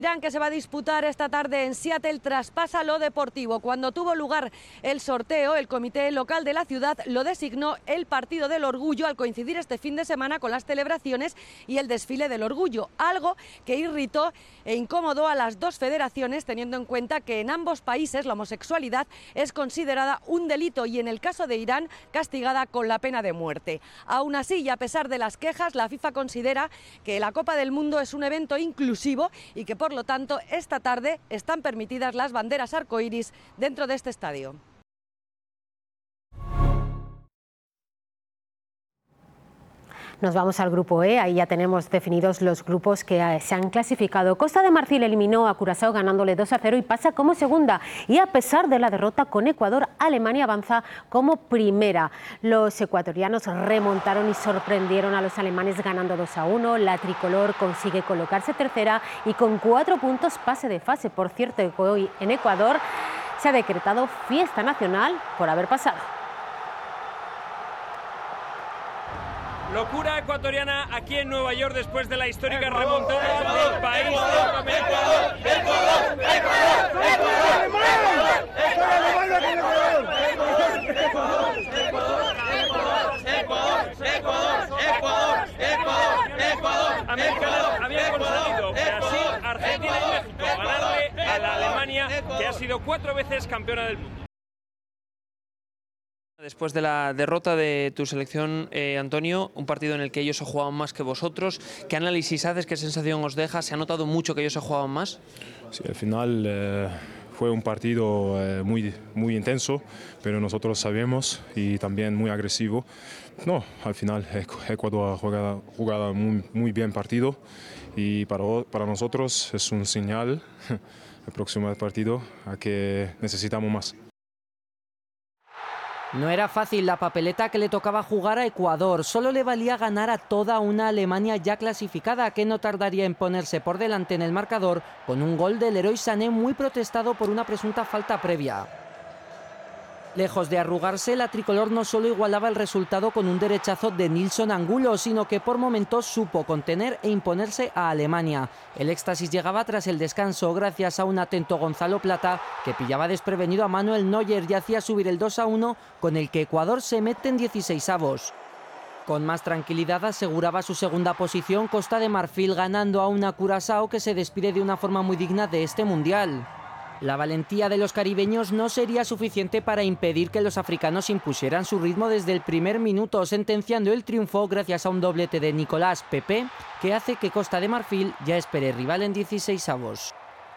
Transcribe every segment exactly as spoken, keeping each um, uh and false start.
Irán, que se va a disputar esta tarde en Seattle, traspasa lo deportivo. Cuando tuvo lugar el sorteo, el comité local de la ciudad lo designó el Partido del Orgullo al coincidir este fin de semana con las celebraciones y el desfile del orgullo, algo que irritó e incomodó a las dos federaciones, teniendo en cuenta que en ambos países la homosexualidad es considerada un delito y en el caso de Irán castigada con la pena de muerte. Aún así, y a pesar de las quejas, la FIFA considera que la Copa del Mundo es un evento inclusivo y que por Por lo tanto, esta tarde están permitidas las banderas arcoíris dentro de este estadio. Nos vamos al grupo E, ahí ya tenemos definidos los grupos que se han clasificado. Costa de Marfil eliminó a Curazao ganándole dos a cero y pasa como segunda. Y a pesar de la derrota con Ecuador, Alemania avanza como primera. Los ecuatorianos remontaron y sorprendieron a los alemanes ganando dos a uno. La tricolor consigue colocarse tercera y con cuatro puntos pase de fase. Por cierto, hoy en Ecuador se ha decretado fiesta nacional por haber pasado. Locura ecuatoriana aquí en Nueva York después de la histórica remontada del país. Ecuador, Ecuador, Ecuador, Ecuador, había conseguido Brasil, Argentina y México ganarle a la Alemania, que ha sido cuatro veces campeona del mundo. Después de la derrota de tu selección, eh, Antonio, un partido en el que ellos se jugaban más que vosotros, ¿qué análisis haces? ¿Qué sensación os deja? ¿Se ha notado mucho que ellos se jugaban más? Sí, al final eh, fue un partido eh, muy, muy intenso, pero nosotros sabemos y también muy agresivo. No, al final Ecuador ha jugado, jugado muy, muy bien partido y para, para nosotros es un señal el próximo partido a que necesitamos más. No era fácil la papeleta que le tocaba jugar a Ecuador, solo le valía ganar a toda una Alemania ya clasificada que no tardaría en ponerse por delante en el marcador con un gol del Leroy Sané muy protestado por una presunta falta previa. Lejos de arrugarse, la tricolor no solo igualaba el resultado con un derechazo de Nilson Angulo, sino que por momentos supo contener e imponerse a Alemania. El éxtasis llegaba tras el descanso gracias a un atento Gonzalo Plata que pillaba desprevenido a Manuel Neuer y hacía subir el dos a uno con el que Ecuador se mete en dieciseisavos. Con más tranquilidad aseguraba su segunda posición Costa de Marfil ganando a una Curazao que se despide de una forma muy digna de este mundial. La valentía de los caribeños no sería suficiente para impedir que los africanos impusieran su ritmo desde el primer minuto, sentenciando el triunfo gracias a un doblete de Nicolás Pepe, que hace que Costa de Marfil ya espere rival en dieciseisavos.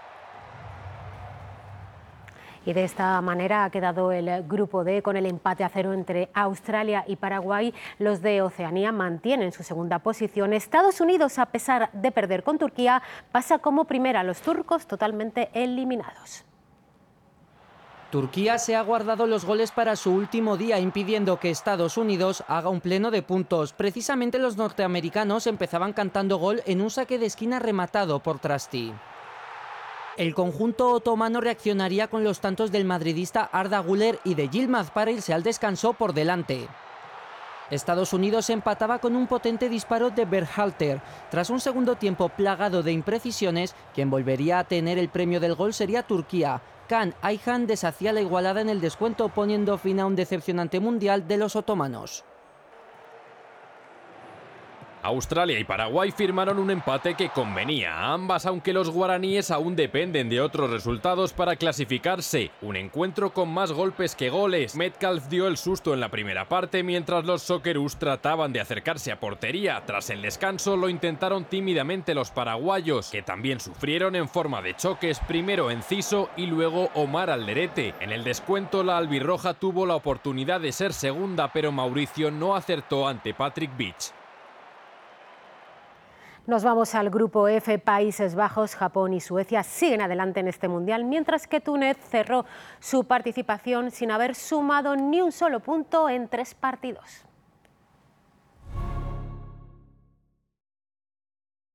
Y de esta manera ha quedado el grupo D con el empate a cero entre Australia y Paraguay. Los de Oceanía mantienen su segunda posición. Estados Unidos, a pesar de perder con Turquía, pasa como primera. Los turcos totalmente eliminados. Turquía se ha guardado los goles para su último día, impidiendo que Estados Unidos haga un pleno de puntos. Precisamente los norteamericanos empezaban cantando gol en un saque de esquina rematado por Trasti. El conjunto otomano reaccionaría con los tantos del madridista Arda Güler y de Yilmaz para irse al descanso por delante. Estados Unidos empataba con un potente disparo de Berhalter. Tras un segundo tiempo plagado de imprecisiones, quien volvería a tener el premio del gol sería Turquía. Kaan Ayhan deshacía la igualada en el descuento, poniendo fin a un decepcionante mundial de los otomanos. Australia y Paraguay firmaron un empate que convenía a ambas, aunque los guaraníes aún dependen de otros resultados para clasificarse. Un encuentro con más golpes que goles. Metcalf dio el susto en la primera parte, mientras los Socceroos trataban de acercarse a portería. Tras el descanso lo intentaron tímidamente los paraguayos, que también sufrieron en forma de choques, primero Enciso y luego Omar Alderete. En el descuento la albirroja tuvo la oportunidad de ser segunda, pero Mauricio no acertó ante Patrick Beach. Nos vamos al grupo F. Países Bajos, Japón y Suecia siguen adelante en este mundial, mientras que Túnez cerró su participación sin haber sumado ni un solo punto en tres partidos.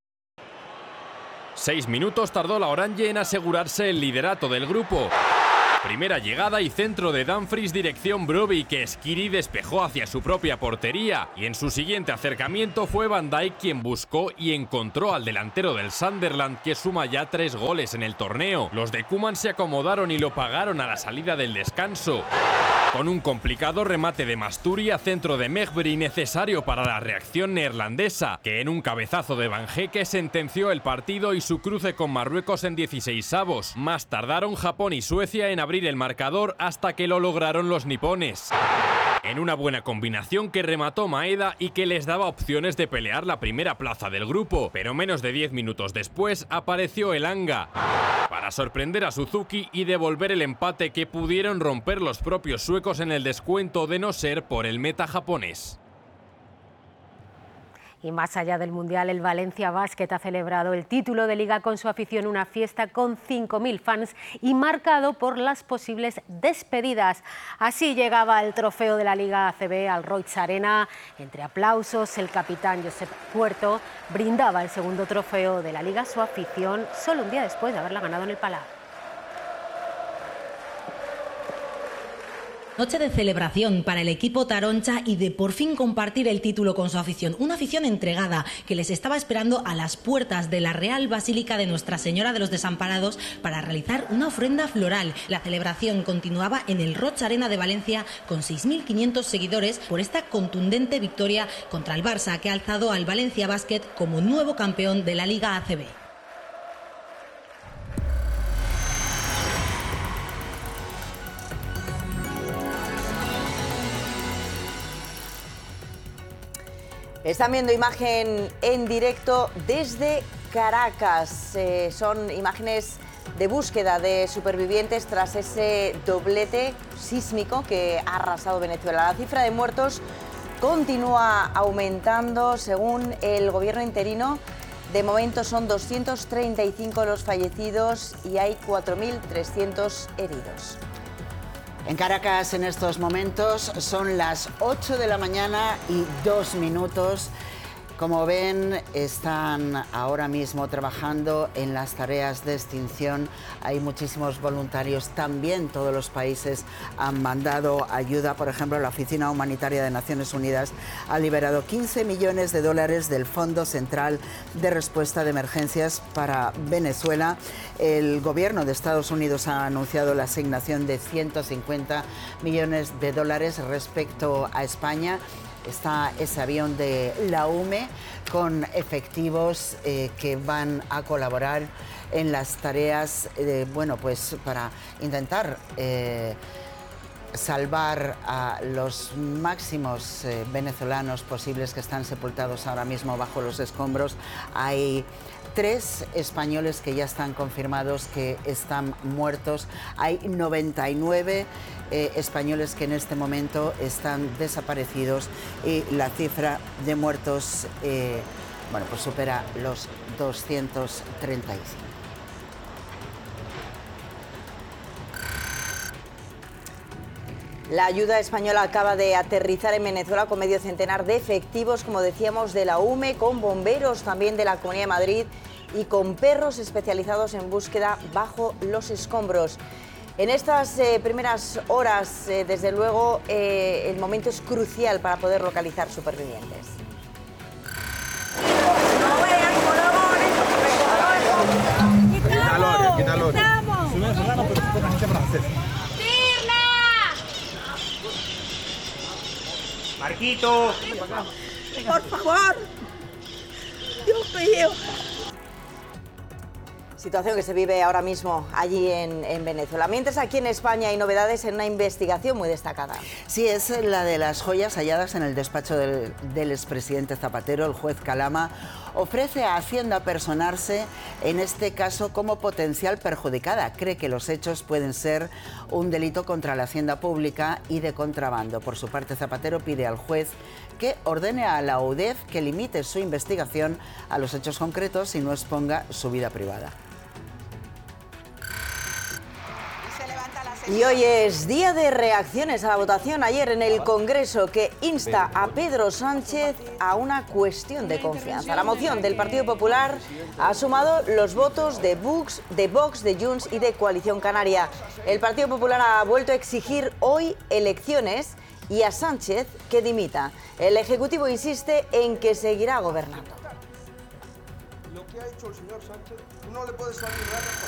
Seis minutos tardó la Orange en asegurarse el liderato del grupo. Primera llegada y centro de Dumfries dirección Brobbey, que Skiri despejó hacia su propia portería, y en su siguiente acercamiento fue Van Dijk quien buscó y encontró al delantero del Sunderland, que suma ya tres goles en el torneo. Los de Koeman se acomodaron y lo pagaron a la salida del descanso, con un complicado remate de Masturi a centro de Mejbri, necesario para la reacción neerlandesa, que en un cabezazo de Van Hecke sentenció el partido y su cruce con Marruecos en dieciseisavos. Más tardaron Japón y Suecia en abrir el marcador hasta que lo lograron los nipones, en una buena combinación que remató Maeda y que les daba opciones de pelear la primera plaza del grupo, pero menos de diez minutos después apareció Elanga para sorprender a Suzuki y devolver el empate que pudieron romper los propios suecos en el descuento, de no ser por el meta japonés. Y más allá del Mundial, el Valencia Basket ha celebrado el título de Liga con su afición, una fiesta con cinco mil fans y marcado por las posibles despedidas. Así llegaba el trofeo de la Liga A C B al Roig Arena. Entre aplausos, el capitán Josep Puerto brindaba el segundo trofeo de la Liga a su afición, solo un día después de haberla ganado en el Palau. Noche de celebración para el equipo taroncha y de por fin compartir el título con su afición. Una afición entregada que les estaba esperando a las puertas de la Real Basílica de Nuestra Señora de los Desamparados para realizar una ofrenda floral. La celebración continuaba en el Roig Arena de Valencia con seis mil quinientos seguidores por esta contundente victoria contra el Barça, que ha alzado al Valencia Basket como nuevo campeón de la Liga A C B. Están viendo imagen en directo desde Caracas. Eh, son imágenes de búsqueda de supervivientes tras ese doblete sísmico que ha arrasado Venezuela. La cifra de muertos continúa aumentando. Según el gobierno interino, de momento son doscientos treinta y cinco los fallecidos y hay cuatro mil trescientos heridos. En Caracas en estos momentos son las ocho de la mañana y dos minutos. Como ven, están ahora mismo trabajando en las tareas de extinción. Hay muchísimos voluntarios. También todos los países han mandado ayuda. Por ejemplo, la Oficina Humanitaria de Naciones Unidas ha liberado quince millones de dólares del Fondo Central de Respuesta de Emergencias para Venezuela. El gobierno de Estados Unidos ha anunciado la asignación de ciento cincuenta millones de dólares respecto a España. Está ese avión de la U M E con efectivos eh, que van a colaborar en las tareas, eh, bueno, pues para intentar eh, salvar a los máximos eh, venezolanos posibles que están sepultados ahora mismo bajo los escombros. Hay tres españoles que ya están confirmados que están muertos. Hay noventa y nueve eh, españoles que en este momento están desaparecidos y la cifra de muertos eh, bueno, pues supera los doscientos treinta y cinco. La ayuda española acaba de aterrizar en Venezuela con medio centenar de efectivos, como decíamos, de la U M E, con bomberos también de la Comunidad de Madrid y con perros especializados en búsqueda bajo los escombros. En estas eh, primeras horas, eh, desde luego, eh, el momento es crucial para poder localizar supervivientes. Quítalo, quítalo. Marquito, por favor, Dios mío. Situación que se vive ahora mismo allí en, en Venezuela. Mientras aquí en España hay novedades en una investigación muy destacada. Sí, es la de las joyas halladas en el despacho del, del expresidente Zapatero. El juez Calama ofrece a Hacienda personarse en este caso como potencial perjudicada. Cree que los hechos pueden ser un delito contra la hacienda pública y de contrabando. Por su parte, Zapatero pide al juez que ordene a la U D E F que limite su investigación a los hechos concretos y no exponga su vida privada. Se levanta la Y hoy es día de reacciones a la votación ayer en el Congreso que insta a Pedro Sánchez a una cuestión de confianza. La moción del Partido Popular ha sumado los votos de Vox, de Vox, de Junts y de Coalición Canaria. El Partido Popular ha vuelto a exigir hoy elecciones y a Sánchez que dimita. El Ejecutivo insiste en que seguirá gobernando. Lo que ha hecho el señor Sánchez no le puede salir nada.